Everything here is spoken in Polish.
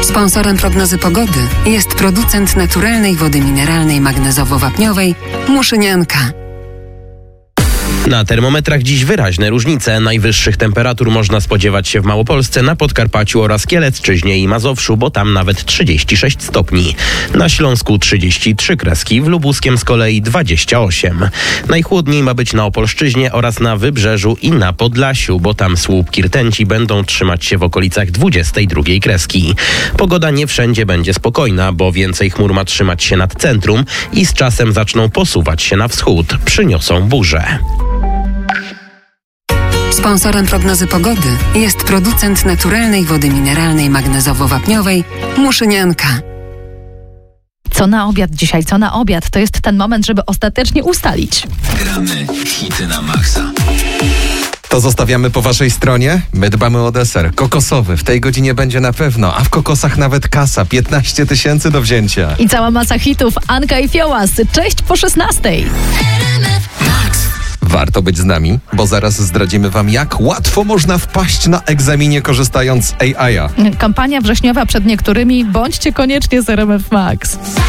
Sponsorem prognozy pogody jest producent naturalnej wody mineralnej magnezowo-wapniowej Muszynianka. Na termometrach dziś wyraźne różnice. Najwyższych temperatur można spodziewać się w Małopolsce, na Podkarpaciu oraz Kielecczyźnie i Mazowszu, bo tam nawet 36 stopni. Na Śląsku 33 kreski, w Lubuskiem z kolei 28. Najchłodniej ma być na Opolszczyźnie oraz na Wybrzeżu i na Podlasiu, bo tam słupki rtęci będą trzymać się w okolicach 22 kreski. Pogoda nie wszędzie będzie spokojna, bo więcej chmur ma trzymać się nad centrum i z czasem zaczną posuwać się na wschód. Przyniosą burze. Sponsorem prognozy pogody jest producent naturalnej wody mineralnej magnezowo-wapniowej Muszynianka. Co na obiad dzisiaj? Co na obiad? To jest ten moment, żeby ostatecznie ustalić. Gramy hity na maksa. To zostawiamy po waszej stronie. My dbamy o deser. Kokosowy w tej godzinie będzie na pewno, a w kokosach nawet kasa. 15 000 do wzięcia. I cała masa hitów. Anka i Fiołas. Cześć po 16:00. Warto być z nami, bo zaraz zdradzimy wam, jak łatwo można wpaść na egzaminie korzystając z AI-a. Kampania wrześniowa przed niektórymi. Bądźcie koniecznie z RMF Max.